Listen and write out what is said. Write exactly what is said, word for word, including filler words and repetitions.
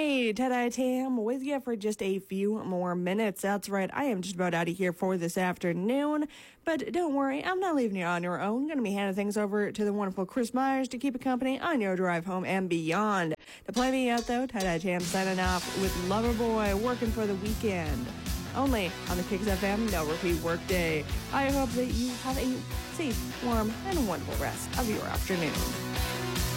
Hey, Ted Tam with you for just a few more minutes. That's right, I am just about out of here for this afternoon. But don't worry, I'm not leaving you on your own. I'm going to be handing things over to the wonderful Chris Myers to keep you company on your drive home and beyond. To play me out, though, Ted Tam signing off with Loverboy, working for the weekend. Only on the Kicks F M No Repeat Workday. I hope that you have a safe, warm, and wonderful rest of your afternoon.